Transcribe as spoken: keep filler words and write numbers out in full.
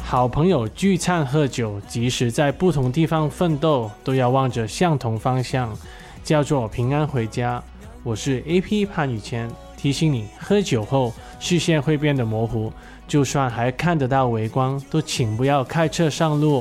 好朋友聚餐喝酒，即使在不同地方奋斗，都要望着相同方向，叫做平安回家。我是 A P 潘宇谦，提醒你喝酒后视线会变得模糊，就算还看得到微光，都请不要开车上路。